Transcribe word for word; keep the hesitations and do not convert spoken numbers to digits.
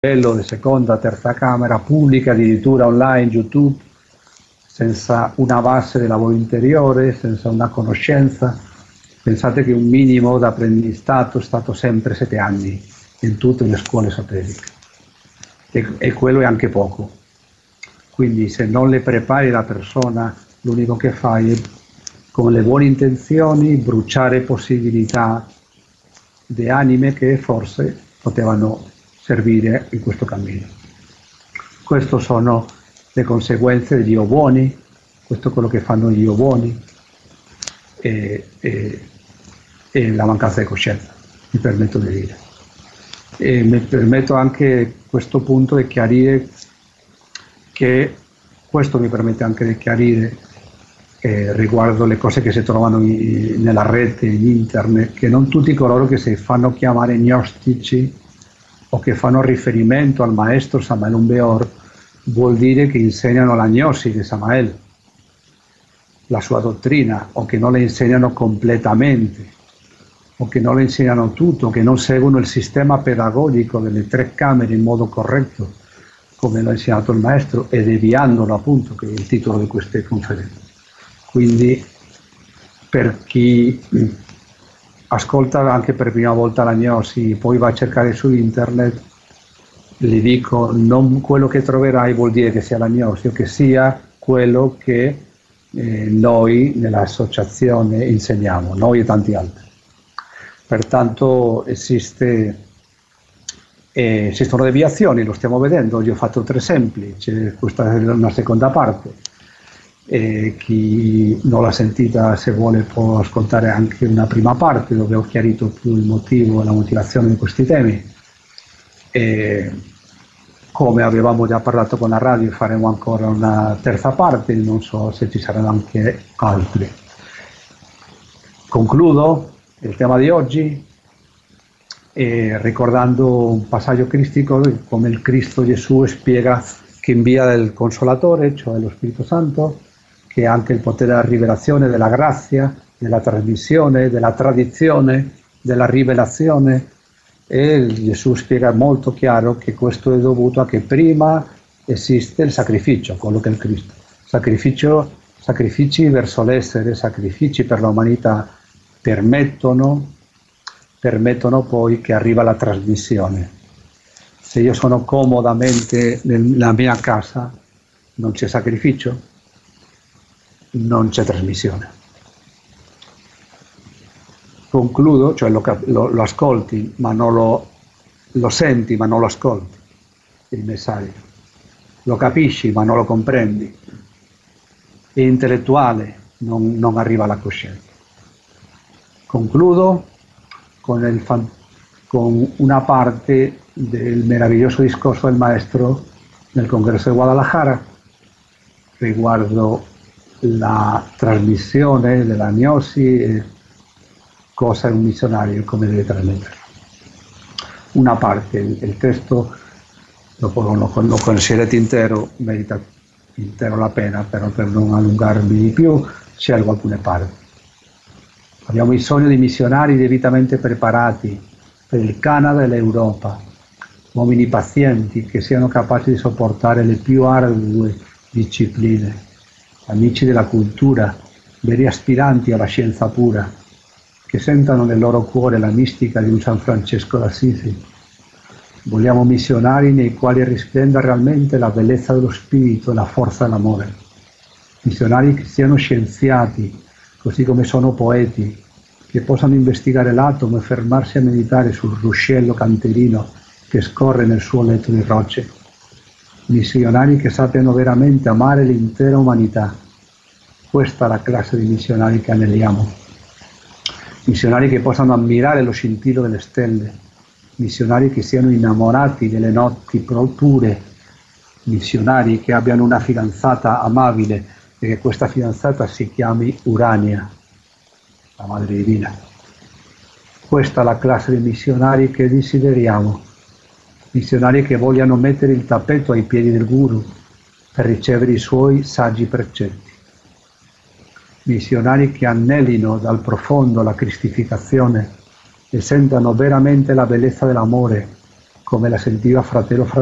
livello di seconda, terza camera, pubblica addirittura online, YouTube, senza una base di lavoro interiore, senza una conoscenza. Pensate che un minimo di apprendistato è stato sempre sette anni in tutte le scuole esoteriche, e, e quello è anche poco. Quindi se non le prepari la persona, l'unico che fai è, con le buone intenzioni, bruciare possibilità di anime che forse potevano servire in questo cammino. Queste sono le conseguenze degli io buoni, questo è quello che fanno gli io buoni, e, e, e la mancanza di coscienza, mi permetto di dire. E mi permetto anche a questo punto di chiarire che questo mi permette anche di chiarire eh, riguardo le cose che si trovano in, nella rete, in internet, che non tutti coloro che si fanno chiamare gnostici o che fanno riferimento al maestro Samael Aun Weor vuol dire che insegnano la gnosi di Samael, la sua dottrina, o che non le insegnano completamente, o che non le insegnano tutto, o che non seguono il sistema pedagogico delle tre camere in modo corretto, come l'ha insegnato il maestro, e deviandolo, appunto, che è il titolo di queste conferenze. Quindi per chi ascolta anche per prima volta la gnosi, poi va a cercare su internet, gli dico, non quello che troverai vuol dire che sia la gnosi, o che sia quello che eh, noi nell'associazione insegniamo, noi e tanti altri. Pertanto esiste, eh, esistono deviazioni, lo stiamo vedendo. Oggi ho fatto tre esempi, c'è questa è una seconda parte. E chi non l'ha sentita, se vuole, può ascoltare anche una prima parte dove ho chiarito più il motivo e la motivazione di questi temi. E come avevamo già parlato con la radio, faremo ancora una terza parte, non so se ci saranno anche altri. Concludo il tema di oggi e ricordando un passaggio cristico, come il Cristo Gesù spiega che invia il Consolatore, cioè lo Spirito Santo, che è anche il potere della rivelazione, della grazia, della trasmissione, della tradizione, della rivelazione. E Gesù spiega molto chiaro che questo è dovuto a che prima esiste il sacrificio, quello che è il Cristo. Sacrificio, sacrifici verso l'essere, sacrifici per l'umanità permettono, permettono poi che arriva la trasmissione. Se io sono comodamente nella mia casa, non c'è sacrificio, non c'è trasmissione. Concludo, cioè lo, lo, lo ascolti, ma non lo, lo senti, ma non lo ascolti, il messaggio. Lo capisci, ma non lo comprendi. È intellettuale, non, non arriva alla coscienza. Concludo con, il, con una parte del meraviglioso discorso del maestro nel congresso di Guadalajara riguardo la trasmissione della gnosi e cosa è un missionario, come deve trasmetterlo. Una parte, il, il testo, dopo lo, lo conoscerete intero, merita intero la pena, però per non allungarmi di più, scelgo alcune parti. Abbiamo bisogno di missionari debitamente preparati per il Canada e l'Europa, uomini pazienti che siano capaci di sopportare le più ardue discipline, amici della cultura, veri aspiranti alla scienza pura, che sentano nel loro cuore la mistica di un San Francesco d'Assisi. Vogliamo missionari nei quali risplenda realmente la bellezza dello spirito e la forza dell'amore. Missionari che siano scienziati, così come sono poeti, che possano investigare l'atomo e fermarsi a meditare sul ruscello canterino che scorre nel suo letto di rocce. Missionari che sappiano veramente amare l'intera umanità. Questa è la classe di missionari che aneliamo. Missionari che possano ammirare lo scintillo delle stelle, missionari che siano innamorati delle notti pure, missionari che abbiano una fidanzata amabile e che questa fidanzata si chiami Urania, la Madre Divina. Questa è la classe di missionari che desideriamo, missionari che vogliano mettere il tappeto ai piedi del Guru per ricevere i suoi saggi precetti. Missionari che annelino dal profondo la cristificazione e sentano veramente la bellezza dell'amore come la sentiva Fratello